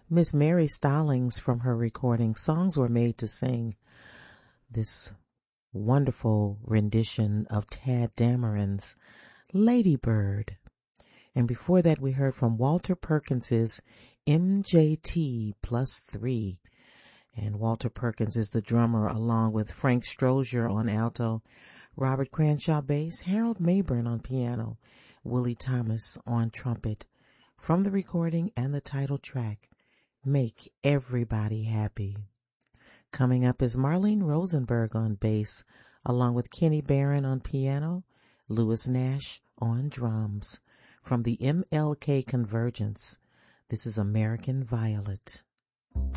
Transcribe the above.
Miss Mary Stallings from her recording Songs Were Made to Sing, this wonderful rendition of Tad Dameron's Lady Bird. And before that we heard from Walter Perkins's MJT plus 3. And Walter Perkins is the drummer along with Frank Strozier on alto, Robert Cranshaw bass, Harold Mayburn on piano, Willie Thomas on trumpet. From the recording and the title track, Make Everybody Happy. Coming up is Marlene Rosenberg on bass, along with Kenny Barron on piano, Louis Nash on drums. From the MLK Convergence, this is American Violet.